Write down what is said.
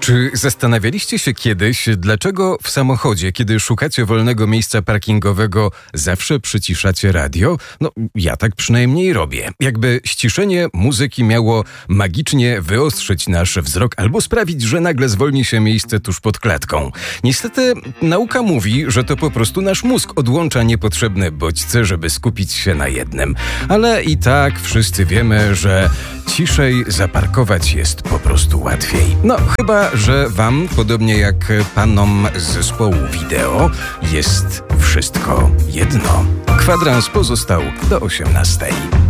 Czy zastanawialiście się kiedyś, dlaczego w samochodzie, kiedy szukacie wolnego miejsca parkingowego, zawsze przyciszacie radio? No, ja tak przynajmniej robię. Jakby ściszenie muzyki miało magicznie wyostrzyć nasz wzrok albo sprawić, że nagle zwolni się miejsce tuż pod klatką. Niestety nauka mówi, że to po prostu nasz mózg odłącza niepotrzebne bodźce, żeby skupić się na jednym. Ale i tak wszyscy wiemy, że ciszej zaparkować jest po prostu łatwiej. No, chyba że wam, podobnie jak panom z zespołu wideo, jest wszystko jedno. Kwadrans pozostał do 18:00.